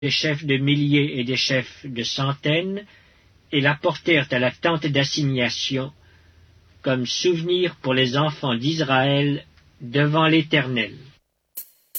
des chefs de milliers et des chefs de centaines, et la portèrent à la tente d'assignation, comme souvenir pour les enfants d'Israël devant l'Éternel.